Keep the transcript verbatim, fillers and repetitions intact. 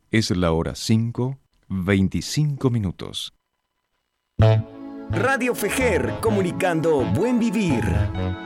Es la hora cinco, veinticinco minutos. Radio Fejer, comunicando buen vivir.